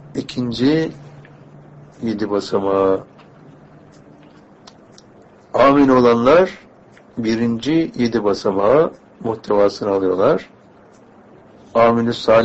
ikinci 7 basamağı. Amin olanlar birinci 7 basamağı muhtevasını alıyorlar. Aminü salih